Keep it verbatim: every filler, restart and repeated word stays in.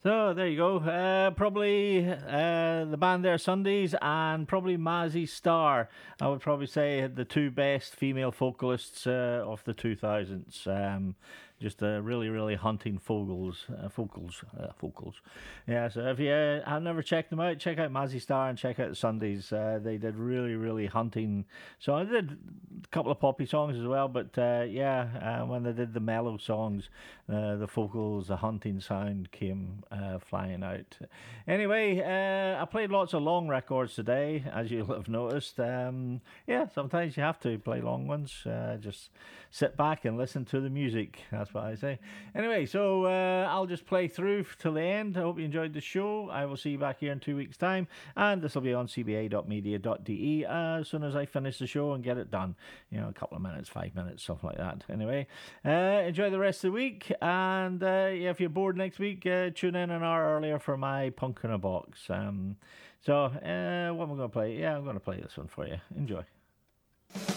So there you go. Uh, probably uh, the band there, Sundays, and probably Mazzy Star. I would probably say the two best female vocalists uh, of the two thousands. Um, just uh, really, really hunting vocals, uh, vocals, uh, vocals. Yeah. So if you uh, have never checked them out, check out Mazzy Star and check out the Sundays. Uh, they did really, really hunting. So I did a couple of poppy songs as well, but uh, yeah, uh, when they did the mellow songs, uh, the vocals, the hunting sound came uh, flying out. Anyway, uh, I played lots of long records today, as you'll have noticed. Um, yeah, sometimes you have to play long ones. Uh, just sit back and listen to the music. That's what I say. Anyway, so uh, I'll just play through till the end. I hope you enjoyed the show. I will see you back here in two weeks' time, and this will be on c b a dot media dot d e as soon as I finish the show and get it done. You know, a couple of minutes, five minutes, stuff like that. Anyway, uh, enjoy the rest of the week, and uh, yeah, if you're bored next week, uh, tune in an hour earlier for my Punk in a Box. Um, so, uh, what am I going to play? Yeah, I'm going to play this one for you. Enjoy.